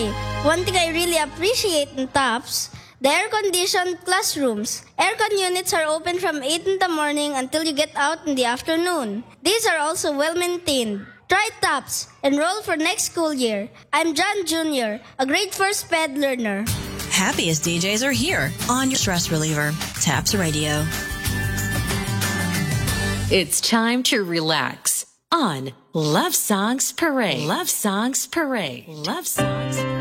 One thing I really appreciate in TOPS, the air-conditioned classrooms. Aircon units are open from 8 in the morning until you get out in the afternoon. These are also well-maintained. Try TOPS. Enroll for next school year. I'm John Jr., a grade 4 SPED learner. Happiest DJs are here on your stress reliever, TAPS Radio. It's time to relax on Love Songs Parade. Love Songs Parade. Love Songs Parade.